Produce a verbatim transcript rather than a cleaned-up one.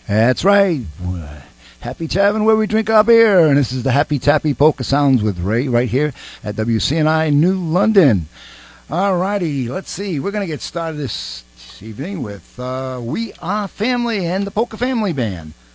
That's right. Happy Tavern, where we drink our beer. And this is the Happy Tappy Polka Sounds with Ray right here at W C N I New London. All righty, let's see. We're going to get started this evening with uh, We Are Family and the Polka Family Band.